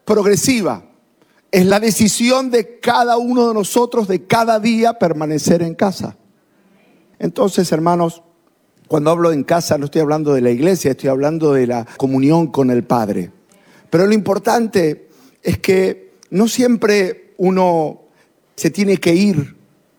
progresiva. Es la decisión de cada uno de nosotros de cada día permanecer en casa. Entonces, hermanos, cuando hablo en casa no estoy hablando de la iglesia, estoy hablando de la comunión con el Padre. Pero lo importante es que no siempre uno se tiene que ir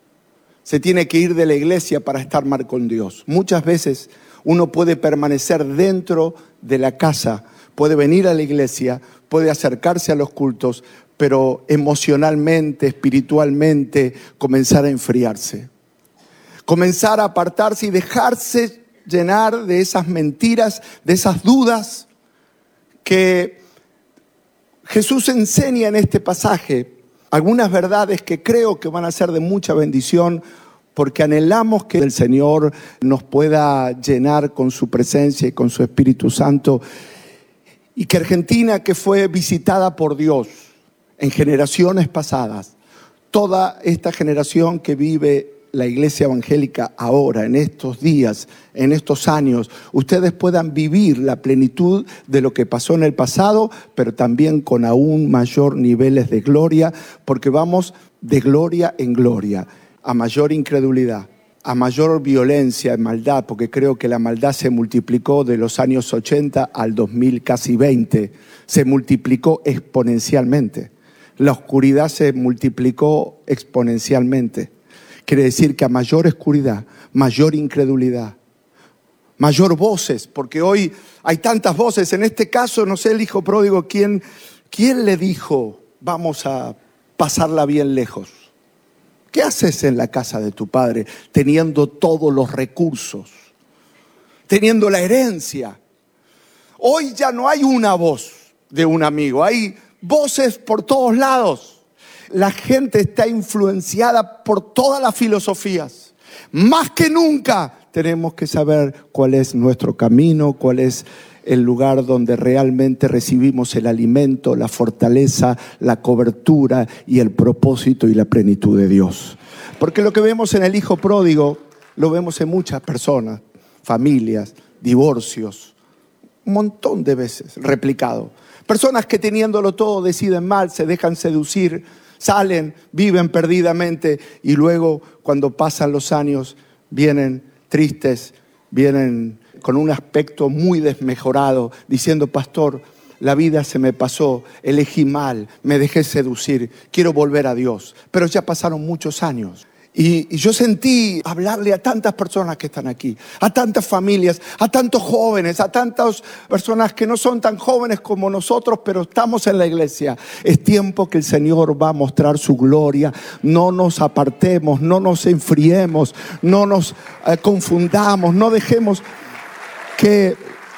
de la iglesia para estar mal con Dios. Muchas veces uno puede permanecer dentro de la casa, puede venir a la iglesia, puede acercarse a los cultos, pero emocionalmente, espiritualmente, comenzar a enfriarse. Comenzar a apartarse y dejarse llenar de esas mentiras, de esas dudas que Jesús enseña en este pasaje. Algunas verdades que creo que van a ser de mucha bendición porque anhelamos que el Señor nos pueda llenar con su presencia y con su Espíritu Santo. Y que Argentina, que fue visitada por Dios en generaciones pasadas, toda esta generación que vive la iglesia evangélica ahora, en estos días, en estos años, ustedes puedan vivir la plenitud de lo que pasó en el pasado, pero también con aún mayor niveles de gloria, porque vamos de gloria en gloria, a mayor incredulidad, a mayor violencia y maldad, porque creo que la maldad se multiplicó de los años 80 al 2000, casi 20, se multiplicó exponencialmente. La oscuridad se multiplicó exponencialmente. Quiere decir que a mayor oscuridad, mayor incredulidad, mayor voces, porque hoy hay tantas voces. En este caso, no sé, el hijo pródigo, ¿quién le dijo, vamos a pasarla bien lejos? ¿Qué haces en la casa de tu padre teniendo todos los recursos, teniendo la herencia? Hoy ya no hay una voz de un amigo, hay voces por todos lados. La gente está influenciada por todas las filosofías. Más que nunca tenemos que saber cuál es nuestro camino, cuál es el lugar donde realmente recibimos el alimento, la fortaleza, la cobertura y el propósito y la plenitud de Dios. Porque lo que vemos en el hijo pródigo, lo vemos en muchas personas, familias, divorcios, un montón de veces replicado. Personas que teniéndolo todo deciden mal, se dejan seducir, salen, viven perdidamente y luego cuando pasan los años vienen tristes, vienen con un aspecto muy desmejorado, diciendo, pastor, la vida se me pasó, elegí mal, me dejé seducir, quiero volver a Dios. Pero ya pasaron muchos años. Y yo sentí hablarle a tantas personas que están aquí, a tantas familias, a tantos jóvenes, a tantas personas que no son tan jóvenes como nosotros, pero estamos en la iglesia. Es tiempo que el Señor va a mostrar su gloria. No nos apartemos, no nos enfriemos, no nos confundamos, no dejemos que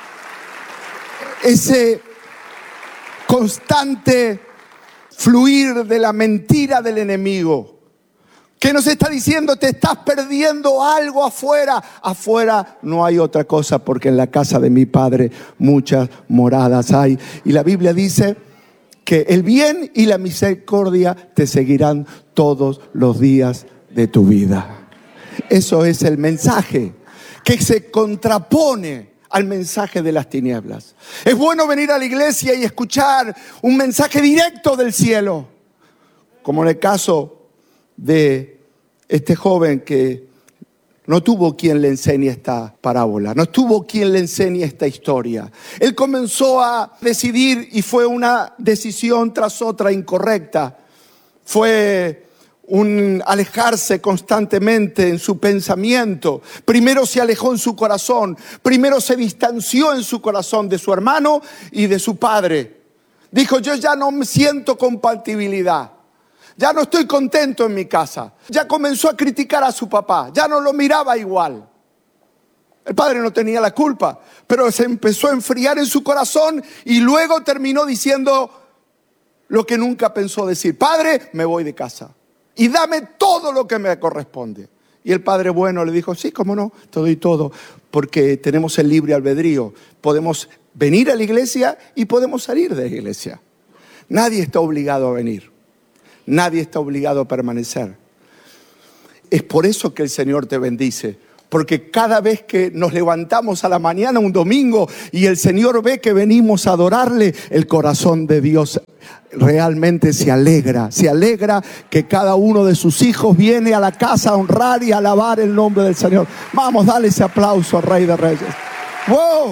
ese constante fluir de la mentira del enemigo, que nos está diciendo, te estás perdiendo algo afuera. Afuera no hay otra cosa, porque en la casa de mi Padre muchas moradas hay. Y la Biblia dice que el bien y la misericordia te seguirán todos los días de tu vida. Eso es el mensaje que se contrapone al mensaje de las tinieblas. Es bueno venir a la iglesia y escuchar un mensaje directo del cielo, como en el caso de este joven que no tuvo quien le enseñe esta parábola, no tuvo quien le enseñe esta historia. Él comenzó a decidir y fue una decisión tras otra incorrecta. Fue un alejarse constantemente en su pensamiento. Primero se alejó en su corazón, primero se distanció en su corazón de su hermano y de su padre. Dijo, yo ya no me siento compatibilidad. Ya no estoy contento en mi casa. Ya comenzó a criticar a su papá. Ya no lo miraba igual. El padre no tenía la culpa, pero se empezó a enfriar en su corazón y luego terminó diciendo lo que nunca pensó decir. Padre, me voy de casa y dame todo lo que me corresponde. Y el padre bueno le dijo, sí, cómo no, te doy todo, porque tenemos el libre albedrío. Podemos venir a la iglesia y podemos salir de la iglesia. Nadie está obligado a venir. Nadie está obligado a permanecer. Es por eso que el Señor te bendice. Porque cada vez que nos levantamos a la mañana un domingo y el Señor ve que venimos a adorarle, el corazón de Dios realmente se alegra que cada uno de sus hijos viene a la casa a honrar y a alabar el nombre del Señor. Vamos, dale ese aplauso al Rey de Reyes. ¡Wow!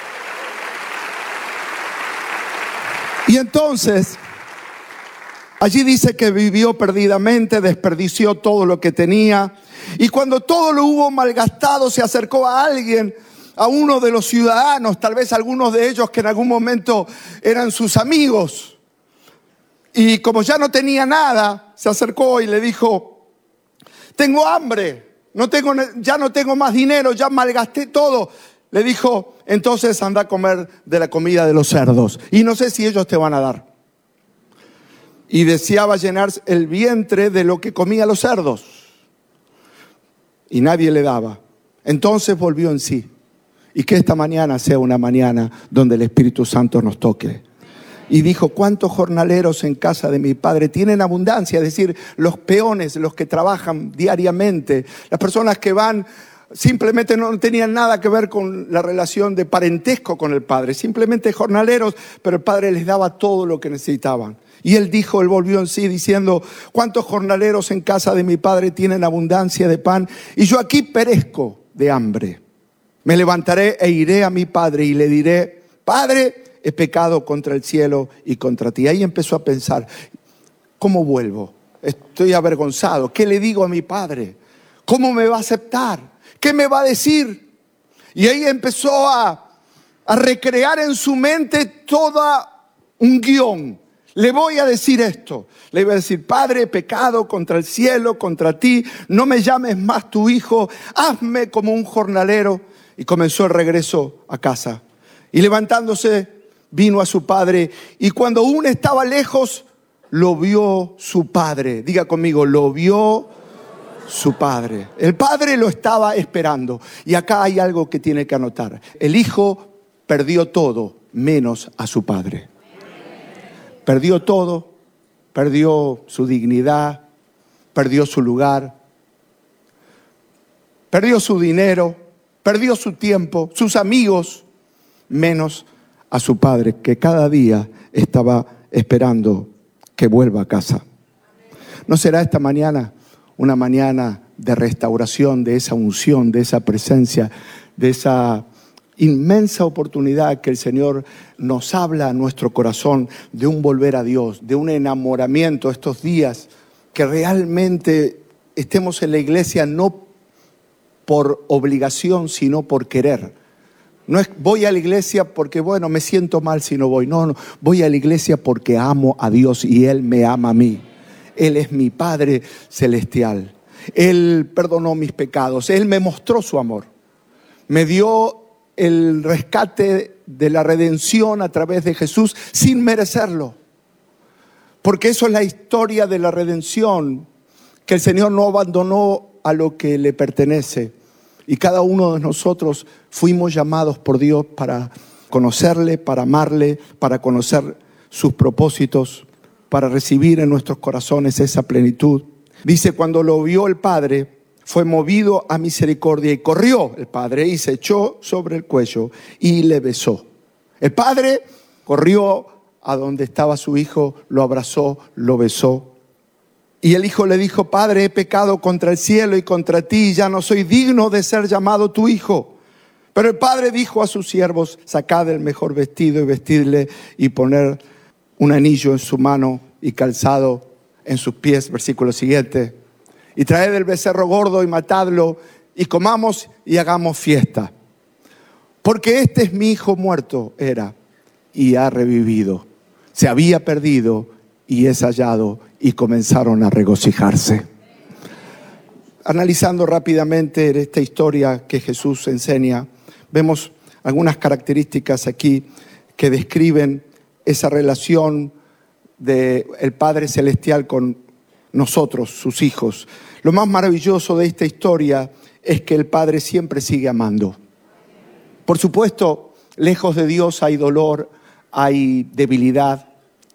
Y entonces, allí dice que vivió perdidamente, desperdició todo lo que tenía. Y cuando todo lo hubo malgastado, se acercó a alguien, a uno de los ciudadanos, tal vez algunos de ellos que en algún momento eran sus amigos. Y como ya no tenía nada, se acercó y le dijo: tengo hambre, ya no tengo más dinero, ya malgasté todo. Le dijo: entonces anda a comer de la comida de los cerdos, y no sé si ellos te van a dar. Y deseaba llenar el vientre de lo que comían los cerdos, y nadie le daba. Entonces volvió en sí. Y que esta mañana sea una mañana donde el Espíritu Santo nos toque. Y dijo: ¿cuántos jornaleros en casa de mi padre tienen abundancia? Es decir, los peones, los que trabajan diariamente, las personas que van, simplemente no tenían nada que ver con la relación de parentesco con el padre, simplemente jornaleros, pero el padre les daba todo lo que necesitaban. Y él volvió en sí diciendo: ¿cuántos jornaleros en casa de mi padre tienen abundancia de pan? Y yo aquí perezco de hambre. Me levantaré e iré a mi padre y le diré: Padre, he pecado contra el cielo y contra ti. Ahí empezó a pensar: ¿cómo vuelvo? Estoy avergonzado. ¿Qué le digo a mi padre? ¿Cómo me va a aceptar? ¿Qué me va a decir? Y ahí empezó a recrear en su mente todo un guión. Le voy a decir esto. Le voy a decir: Padre, he pecado contra el cielo, contra ti. No me llames más tu hijo. Hazme como un jornalero. Y comenzó el regreso a casa. Y levantándose, vino a su padre. Y cuando aún estaba lejos, lo vio su padre. Diga conmigo: lo vio su padre. El padre lo estaba esperando. Y acá hay algo que tiene que anotar. El hijo perdió todo menos a su padre. Perdió todo. Perdió su dignidad. Perdió su lugar. Perdió su dinero. Perdió su tiempo, sus amigos, menos a su padre, que cada día estaba esperando que vuelva a casa. ¿No será esta mañana una mañana de restauración, de esa unción, de esa presencia, de esa inmensa oportunidad que el Señor nos habla a nuestro corazón, de un volver a Dios, de un enamoramiento estos días, que realmente estemos en la iglesia no por obligación, sino por querer? No es voy a la iglesia porque me siento mal si no voy. No, voy a la iglesia porque amo a Dios y Él me ama a mí. Él es mi Padre celestial. Él perdonó mis pecados. Él me mostró su amor. Me dio el rescate de la redención a través de Jesús sin merecerlo. Porque eso es la historia de la redención, que el Señor no abandonó a lo que le pertenece. Y cada uno de nosotros fuimos llamados por Dios para conocerle, para amarle, para conocer sus propósitos, para recibir en nuestros corazones esa plenitud. Dice: cuando lo vio el Padre, fue movido a misericordia y corrió el Padre y se echó sobre el cuello y le besó. El Padre corrió a donde estaba su hijo, lo abrazó, lo besó. Y el hijo le dijo: Padre, he pecado contra el cielo y contra ti, ya no soy digno de ser llamado tu hijo. Pero el padre dijo a sus siervos: sacad el mejor vestido y vestidle, y poner un anillo en su mano y calzado en sus pies. Versículo siguiente. Y traed el becerro gordo y matadlo, y comamos y hagamos fiesta. Porque este es mi hijo muerto era, y ha revivido. Se había perdido y es hallado. Y comenzaron a regocijarse. Analizando rápidamente esta historia que Jesús enseña, vemos algunas características aquí que describen esa relación del Padre Celestial con nosotros, sus hijos. Lo más maravilloso de esta historia es que el Padre siempre sigue amando. Por supuesto, lejos de Dios hay dolor, hay debilidad.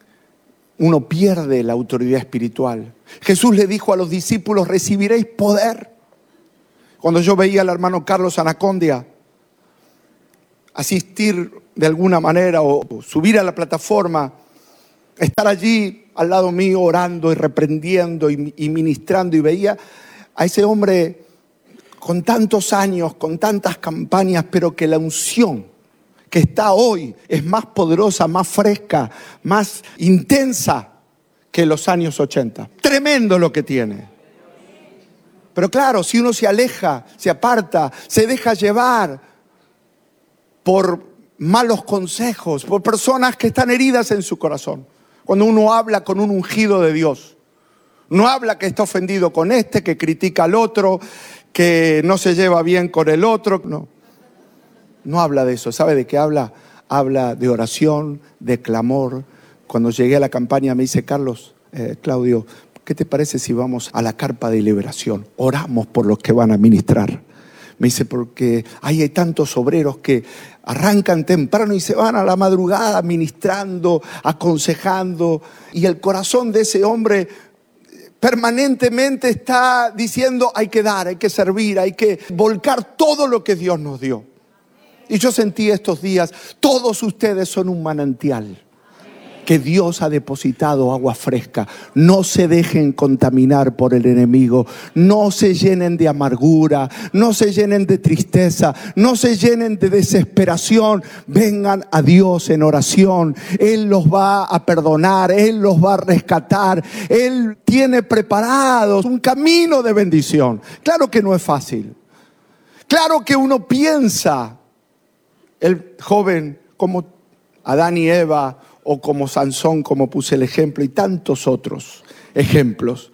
Uno pierde la autoridad espiritual. Jesús le dijo a los discípulos: recibiréis poder. Cuando yo veía al hermano Carlos Anacondia asistir de alguna manera o subir a la plataforma, estar allí al lado mío orando y reprendiendo y ministrando, y veía a ese hombre con tantos años, con tantas campañas, pero que la unción que está hoy es más poderosa, más fresca, más intensa que los años 80. Tremendo lo que tiene. Pero claro, si uno se aleja, se aparta, se deja llevar por malos consejos, por personas que están heridas en su corazón. Cuando uno habla con un ungido de Dios, no habla que está ofendido con este, que critica al otro, que no se lleva bien con el otro. No habla de eso. ¿Sabe de qué habla? Habla de oración, de clamor. Cuando llegué a la campaña me dice, Carlos, Claudio, ¿qué te parece si vamos a la carpa de liberación? Oramos por los que van a ministrar. Me dice, porque hay tantos obreros que arrancan temprano y se van a la madrugada ministrando, aconsejando. Y el corazón de ese hombre permanentemente está diciendo, hay que dar, hay que servir, hay que volcar todo lo que Dios nos dio. Y yo sentí estos días, todos ustedes son un manantial que Dios ha depositado agua fresca. No se dejen contaminar por el enemigo. No se llenen de amargura. No se llenen de tristeza. No se llenen de desesperación. Vengan a Dios en oración. Él los va a perdonar. Él los va a rescatar. Él tiene preparados un camino de bendición. Claro que no es fácil. Claro que uno piensa, el joven como Adán y Eva, o como Sansón, como puse el ejemplo, y tantos otros ejemplos.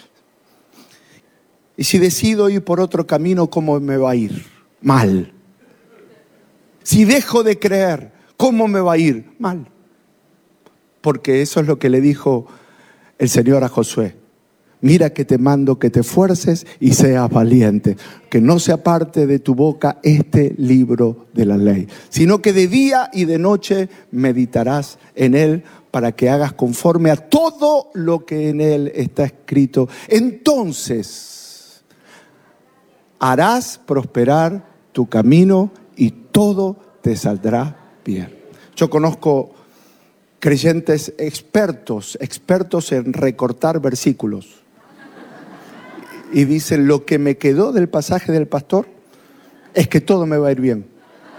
Y si decido ir por otro camino, ¿cómo me va a ir? Mal. Si dejo de creer, ¿cómo me va a ir? Mal. Porque eso es lo que le dijo el Señor a Josué. Mira que te mando que te esfuerces y seas valiente, que no se aparte de tu boca este libro de la ley, sino que de día y de noche meditarás en él para que hagas conforme a todo lo que en él está escrito. Entonces harás prosperar tu camino y todo te saldrá bien. Yo conozco creyentes expertos en recortar versículos. Y dicen, lo que me quedó del pasaje del pastor es que todo me va a ir bien.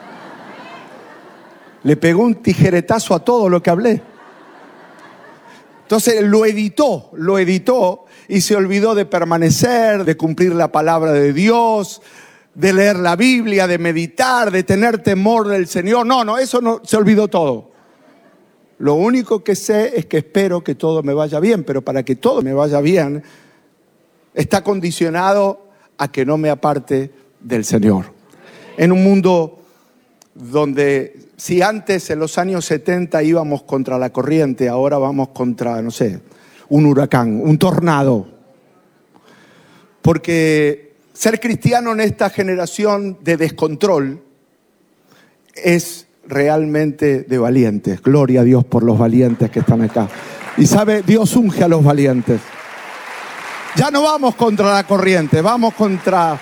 Le pegó un tijeretazo a todo lo que hablé. Entonces lo editó y se olvidó de permanecer, de cumplir la palabra de Dios, de leer la Biblia, de meditar, de tener temor del Señor. No, eso no, se olvidó todo. Lo único que sé es que espero que todo me vaya bien, pero para que todo me vaya bien, está condicionado a que no me aparte del Señor. En un mundo donde si antes en los años 70 íbamos contra la corriente, ahora vamos contra, no sé, un huracán, un tornado. Porque ser cristiano en esta generación de descontrol es realmente de valientes. Gloria a Dios por los valientes que están acá. Y sabe, Dios unge a los valientes. Ya no vamos contra la corriente, vamos contra...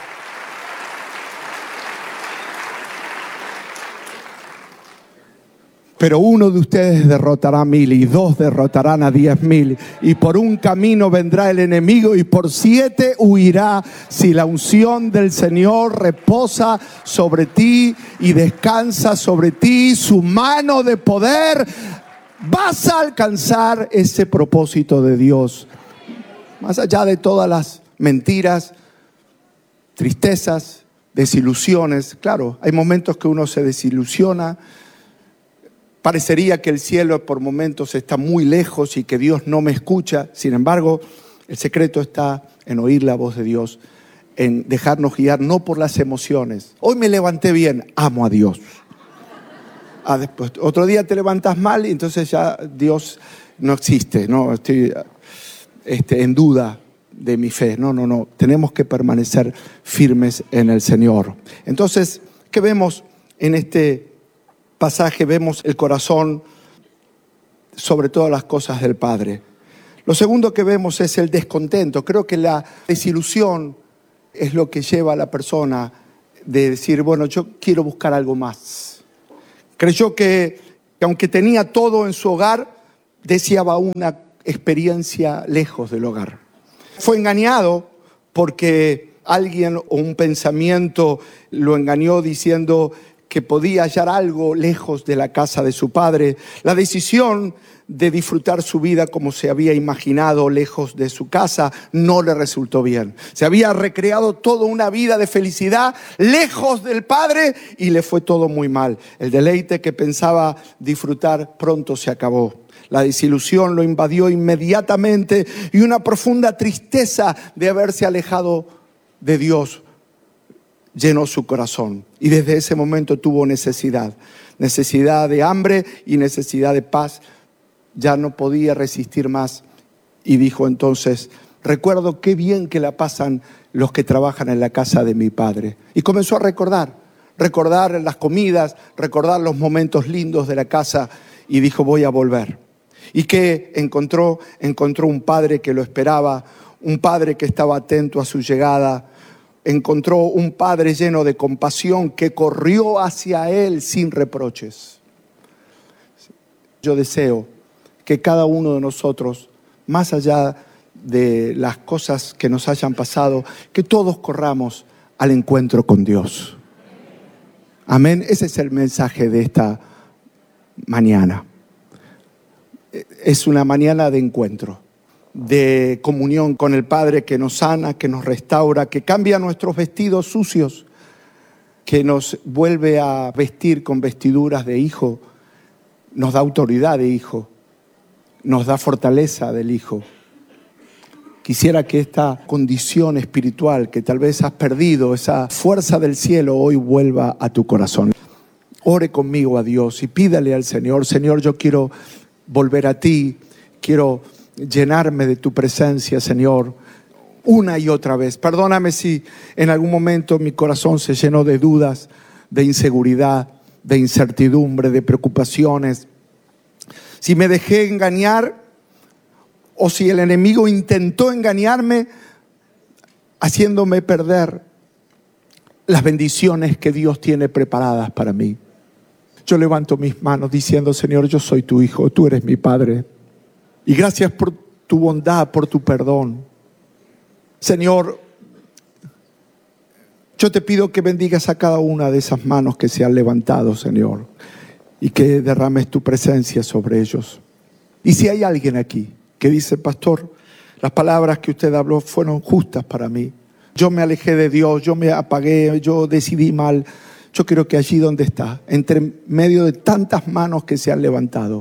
Pero uno de ustedes derrotará 1000 y 2 derrotarán a 10,000. Y por un camino vendrá el enemigo y por 7 huirá. Si la unción del Señor reposa sobre ti y descansa sobre ti, su mano de poder, vas a alcanzar ese propósito de Dios. Más allá de todas las mentiras, tristezas, desilusiones. Claro, hay momentos que uno se desilusiona. Parecería que el cielo por momentos está muy lejos y que Dios no me escucha. Sin embargo, el secreto está en oír la voz de Dios, en dejarnos guiar no por las emociones. Hoy me levanté bien, amo a Dios. Después, otro día te levantas mal y entonces ya Dios no existe, no estoy en duda de mi fe. No. Tenemos que permanecer firmes en el Señor. Entonces, ¿qué vemos en este pasaje? Vemos el corazón sobre todas las cosas del Padre. Lo segundo que vemos es el descontento. Creo que la desilusión es lo que lleva a la persona de decir, bueno, yo quiero buscar algo más. Creyó que aunque tenía todo en su hogar, deseaba una experiencia lejos del hogar. Fue engañado porque alguien o un pensamiento lo engañó diciendo que podía hallar algo lejos de la casa de su padre. La decisión de disfrutar su vida como se había imaginado lejos de su casa no le resultó bien. Se había recreado toda una vida de felicidad lejos del padre y le fue todo muy mal. El deleite que pensaba disfrutar pronto se acabó. La desilusión lo invadió inmediatamente y una profunda tristeza de haberse alejado de Dios llenó su corazón. Y desde ese momento tuvo necesidad de hambre y necesidad de paz. Ya no podía resistir más y dijo entonces: recuerdo qué bien que la pasan los que trabajan en la casa de mi padre. Y comenzó a recordar las comidas, recordar los momentos lindos de la casa y dijo: voy a volver. Y que encontró un padre que lo esperaba, un padre que estaba atento a su llegada. Encontró un padre lleno de compasión que corrió hacia él sin reproches. Yo deseo que cada uno de nosotros, más allá de las cosas que nos hayan pasado, que todos corramos al encuentro con Dios. Amén. Ese es el mensaje de esta mañana. Es una mañana de encuentro, de comunión con el Padre que nos sana, que nos restaura, que cambia nuestros vestidos sucios, que nos vuelve a vestir con vestiduras de hijo, nos da autoridad de hijo, nos da fortaleza del hijo. Quisiera que esta condición espiritual que tal vez has perdido, esa fuerza del cielo, hoy vuelva a tu corazón. Ore conmigo a Dios y pídale al Señor: Señor, yo quiero volver a ti, quiero llenarme de tu presencia, Señor, una y otra vez. Perdóname si en algún momento mi corazón se llenó de dudas, de inseguridad, de incertidumbre, de preocupaciones. Si me dejé engañar o si el enemigo intentó engañarme, haciéndome perder las bendiciones que Dios tiene preparadas para mí. Yo levanto mis manos diciendo: Señor, yo soy tu hijo, tú eres mi Padre. Y gracias por tu bondad, por tu perdón. Señor, yo te pido que bendigas a cada una de esas manos que se han levantado, Señor, y que derrames tu presencia sobre ellos. Y si hay alguien aquí que dice: pastor, las palabras que usted habló fueron justas para mí. Yo me alejé de Dios, yo me apagué, yo decidí mal. Yo quiero que allí donde está, entre medio de tantas manos que se han levantado,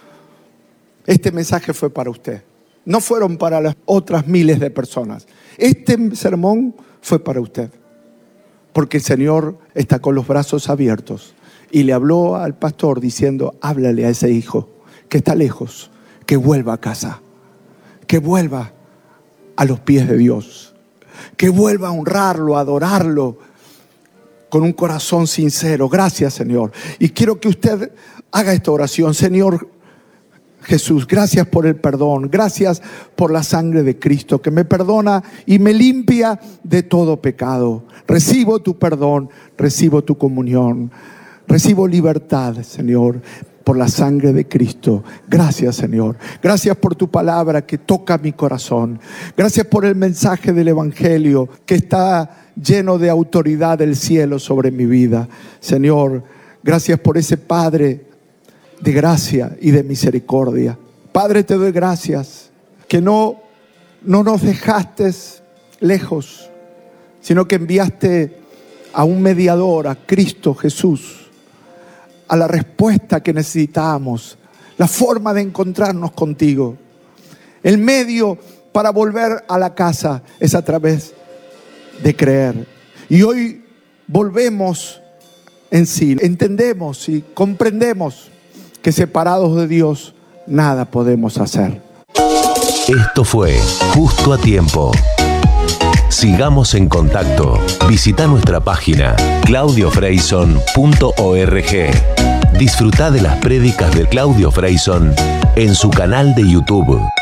este mensaje fue para usted. No fueron para las otras miles de personas. Este sermón fue para usted. Porque el Señor está con los brazos abiertos. Y le habló al pastor diciendo: háblale a ese hijo que está lejos, que vuelva a casa, que vuelva a los pies de Dios, que vuelva a honrarlo, a adorarlo con un corazón sincero. Gracias, Señor. Y quiero que usted haga esta oración: Señor Jesús, gracias por el perdón, gracias por la sangre de Cristo que me perdona y me limpia de todo pecado. Recibo tu perdón, recibo tu comunión, recibo libertad, Señor, por la sangre de Cristo. Gracias, Señor. Gracias por tu palabra que toca mi corazón. Gracias por el mensaje del Evangelio que está lleno de autoridad del cielo sobre mi vida. Señor, gracias por ese Padre de gracia y de misericordia. Padre, te doy gracias que no nos dejaste lejos, sino que enviaste a un mediador, a Cristo Jesús, a la respuesta que necesitábamos, la forma de encontrarnos contigo. El medio para volver a la casa es a través de creer. Y hoy volvemos en sí. Entendemos y comprendemos que separados de Dios nada podemos hacer. Esto fue Justo a Tiempo. Sigamos en contacto. Visita nuestra página claudiofreyson.org. Disfruta de las prédicas de Claudio Freyson en su canal de YouTube.